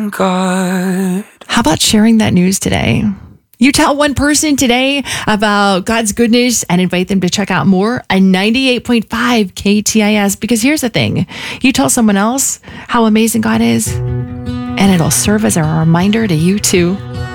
God. How about sharing that news today? You tell one person today about God's goodness and invite them to check out more on 98.5 KTIS. Because here's the thing. You tell someone else how amazing God is, and it'll serve as a reminder to you too.